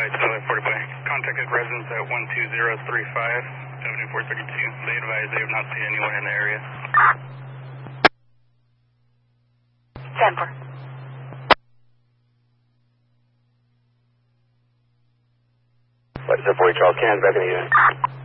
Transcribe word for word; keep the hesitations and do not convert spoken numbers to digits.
advise Charlie forty boy. Contacted residents at one two zero three five, seventy-four thirty-two. They advise they have not seen anyone in the area. Denver. What is it for you, Charles? Cans back in the unit.